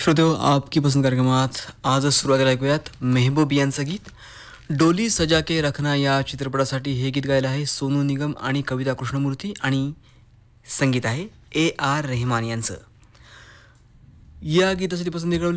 श्रोतेहो, आपकी पसंद कार्यक्रमात आज सुरुवातीला ऐकूयात मेहबूब यांचं गीत. डोली सजा के रखना या चित्रपटासाठी हे गीत गायलं आहे सोनू निगम आणि कविता कृष्णमूर्ती आणि संगीत आहे A.R. रेहमान यांचं. या गीतासाठी पसंती कळवली